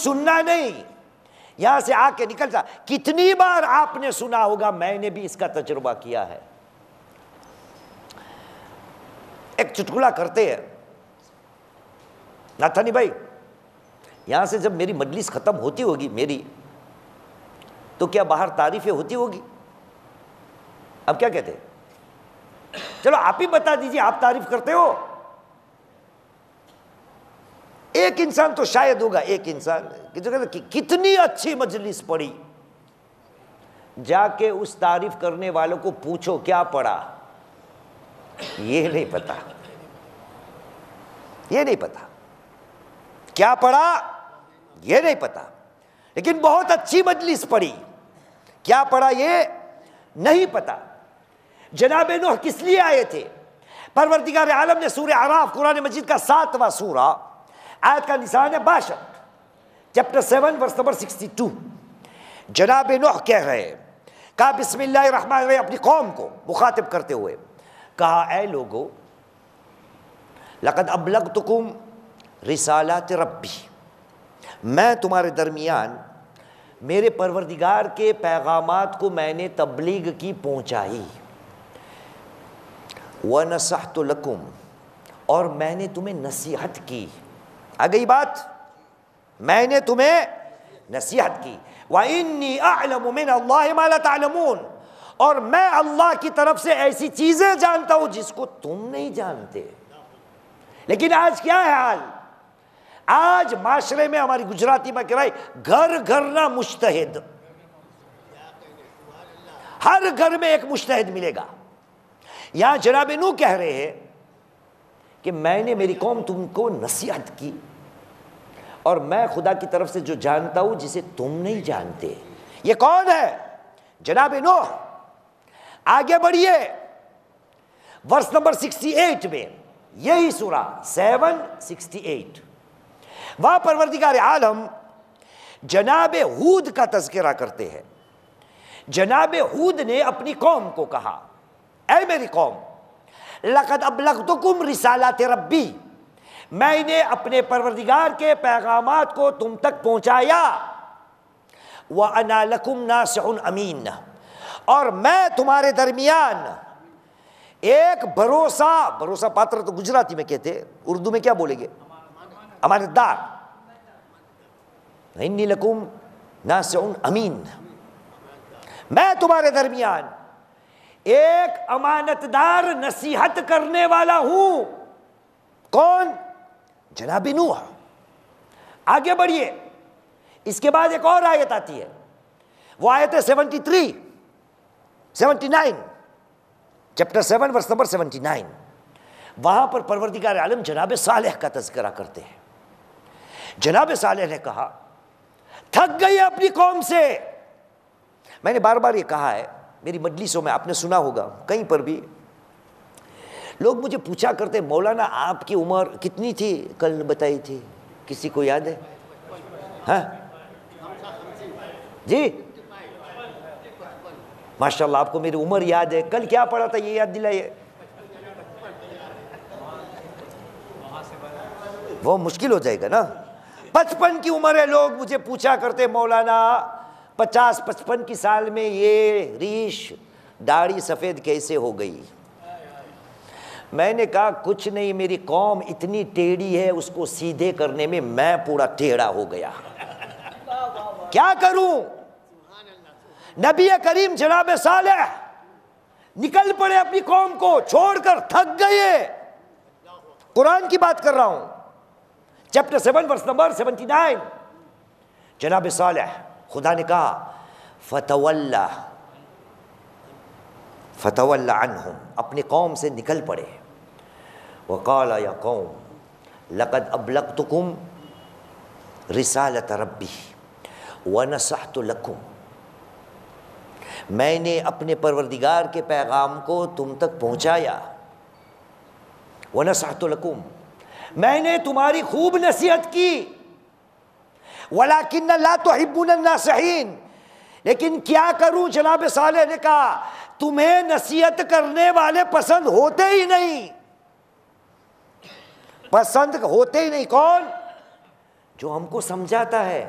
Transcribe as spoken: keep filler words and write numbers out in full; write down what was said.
सुनना नहीं, यहां से आके निकल जा। कितनी बार आपने सुना होगा, मैंने भी इसका तजुर्बा किया है। एक चुटकुला करते हैं नाथानी भाई, यहां से जब मेरी मजलिस खत्म होती होगी मेरी, तो क्या बाहर तारीफें होती होगी? अब क्या कहते हैं? चलो आप ही बता दीजिए, आप तारीफ करते हो? एक इंसान तो शायद होगा, एक इंसान कि जो कहते कि कितनी अच्छी मजलिस पड़ी। जाके उस तारीफ करने वालों को पूछो क्या पढ़ा, ये नहीं पता, ये नहीं पता क्या पढ़ा, ये नहीं पता, लेकिन बहुत अच्छी मजलिस पड़ी। क्या पढ़ा ये नहीं पता। जनाबे नूह किस लिए आए थे? परवरदिगार आलम ने सूरह आराफ कुरान मजीद का सातवां सूरा, आयत का निशान है बासठ, chapter seven verse number sixty two. जनाबे नूह कह रहे हैं, कहा बिस्मिल्लाहिर्रहमानिर्रहीम, अपनी कौम को मुखातिब करते हुए कहा, ऐ लोगो लक़द अबलगतुकुम रिसालात रब्बी, मैं तुम्हारे दरमियान मेरे परवरदिगार के पैगामात को मैंने तबलीग की पहुंचाई। व नसहतु लकुम, और मैंने तुम्हें नसीहत की। आ गई बात, मैंने तुम्हें नसीहत की। व इन्नी अअलमु मिन अल्लाहि मा ला तअलमून, और मैं अल्लाह की तरफ से ऐसी चीजें जानता हूं जिसको तुम नहीं जानते। लेकिन आज क्या है हाल? आज माशरे में, हमारी गुजराती में कह भाई, घर घर ना मुश्तहिद, हर घर में एक मुश्तहिद मिलेगा। यहां जनाबे नूह कह रहे हैं कि मैंने, मेरी कौम तुमको नसीहत की, और मैं खुदा की तरफ से जो जानता हूं जिसे तुम नहीं जानते। ये कौन है? जनाबे नूह। आगे बढ़िए, वर्स नंबर सिक्सटी एट में, यही सूरा सेवन सिक्सटी एट, वहां परवरदिगार आलम जनाबे हूद का तज़किरा करते हैं। जनाबे हूद ने अपनी कौम को कहा, ऐ मेरी कौम, लक़द अबलगतुकुम रिसालात रब्बी, मैंने अपने परवरदिगार के पैगामात को तुम तक पहुंचाया। व अना लकुम नासिहुन अमीन, और मैं तुम्हारे दरमियान एक भरोसा, भरोसा पात्र तो गुजराती में कहते, उर्दू में क्या बोलेंगे? अमानतदार। इन्नी लकुम नासिहुन अमीन, मैं तुम्हारे दरमियान एक अमानतदार नसीहत करने वाला हूं। कौन? जनाबे नूह। आगे बढ़िए, इसके बाद एक और आयत आती है, वो आयत है seventy three seventy nine, chapter seven verse number seventy nine. वहां पर परवरदिगार आलम जनाबे सालेह का तज़किरा करते हैं। जनाबे सालेह ने कहा, थक गई अपनी कौम से। मैंने बार बार ये कहा है मेरी मजलिसों में, आपने सुना होगा, कहीं पर भी लोग मुझे पूछा करते, मौलाना आपकी उम्र कितनी थी कल बताई थी, किसी को याद है? हाँ जी, माशाल्लाह आपको मेरी उम्र याद है। कल क्या पढ़ा था ये याद दिलाइए। वो मुश्किल हो जाएगा ना। पचपन की उम्र है, लोग मुझे पूछा करते, मौलाना पचास पचपन की साल में ये रीश दाढ़ी सफ़ेद कैसे हो गई? मैंने कहा कुछ नहीं, मेरी कौम इतनी टेढ़ी है, उसको सीधे करने में मैं पूरा टेढ़ा हो गया। क्या करूं? नबी करीम जनाब सालेह निकल पड़े अपनी कौम को छोड़कर, थक गए। कुरान की बात कर रहा हूं, chapter seven verse number seventy nine. जनाब सालेह, खुदा ने कहा फतवल्ला फतवल्ला अन्हुम, अपनी कौम से निकल पड़े। वक़ाला या कौम लक़द अबलगतुकुम रिसालत रब्बी व नसहतु लकुम, मैंने अपने परवरदिगार के पैगाम को तुम तक पहुंचाया। व नसहतु लकुम, मैंने तुम्हारी खूब नसीहत की। वलाकिन्न ला तुहिब्बुन नासिहीन, लेकिन क्या करूं? जनाब सालेह ने कहा तुम्हें नसीहत करने वाले पसंद होते ही नहीं, पसंद होते ही नहीं। कौन? जो हमको समझाता है,